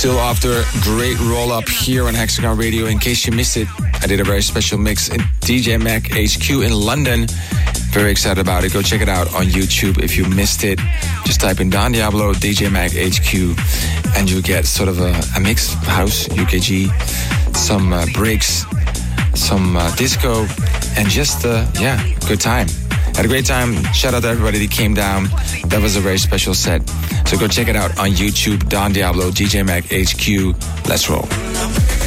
Still after great roll-up here on Hexagon Radio. In case you missed it, I did a very special mix in DJ Mag HQ in London. Very excited about it. Go check it out on YouTube if you missed it. Just type in Don Diablo, DJ Mag HQ, and you get sort of a mix of house, UKG, some breaks, some disco, and just, good time. Had a great time. Shout out to everybody that came down. That was a very special set. So go check it out on YouTube, Don Diablo, DJ Mag HQ. Let's roll.